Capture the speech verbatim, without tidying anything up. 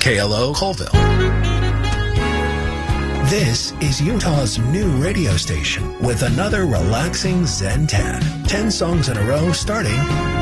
K L O Colville. This is Utah's new radio station with another relaxing Zen ten. Ten songs in a row starting